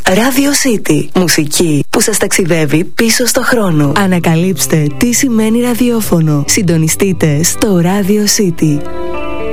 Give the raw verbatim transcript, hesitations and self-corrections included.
Radio City. Μουσική που σας ταξιδεύει πίσω στο χρόνο. Ανακαλύψτε τι σημαίνει ραδιόφωνο. Συντονιστείτε στο Radio City.